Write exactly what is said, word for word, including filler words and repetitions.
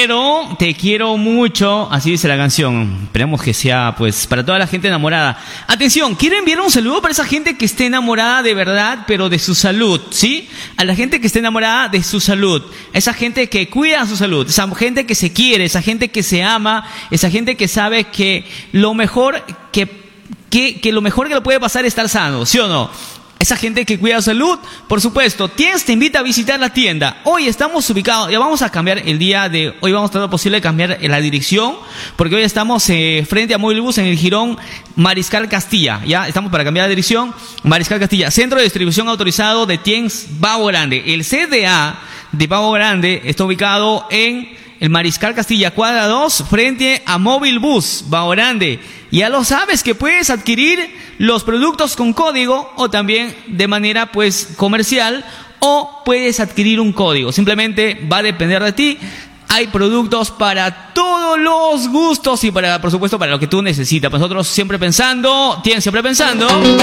quiero, te quiero mucho. Así dice la canción. Esperemos que sea, pues, para toda la gente enamorada. Atención, quiero enviar un saludo para esa gente que esté enamorada de verdad, pero de su salud, ¿sí? A la gente que esté enamorada de su salud. Esa gente que cuida su salud. Esa gente que se quiere, esa gente que se ama, esa gente que sabe que lo mejor que, que, que lo mejor que le puede pasar es estar sano, ¿sí o no? Esa gente que cuida su salud, por supuesto. Tiens te invita a visitar la tienda. Hoy estamos ubicados, ya vamos a cambiar el día de hoy, vamos a tratar posible de cambiar la dirección, porque hoy estamos eh, frente a Móvil Bus en el jirón Mariscal Castilla. Ya estamos para cambiar la dirección. Mariscal Castilla, centro de distribución autorizado de Tiens Pavo Grande. El C D A de Pavo Grande está ubicado en el Mariscal Castilla, cuadra dos, frente a Móvil Bus Pavo Grande. Ya lo sabes que puedes adquirir los productos con código o también de manera pues comercial, o puedes adquirir un código. Simplemente va a depender de ti. Hay productos para todos los gustos y para, por supuesto, para lo que tú necesitas. Nosotros siempre pensando, tienes siempre pensando.